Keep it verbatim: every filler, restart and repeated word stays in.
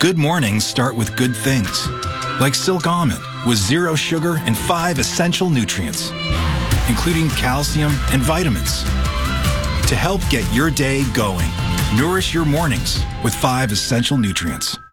Good mornings start with good things, like Silk Almond with zero sugar and five essential nutrients, including calcium and vitamins. To help get your day going, nourish your mornings with five essential nutrients.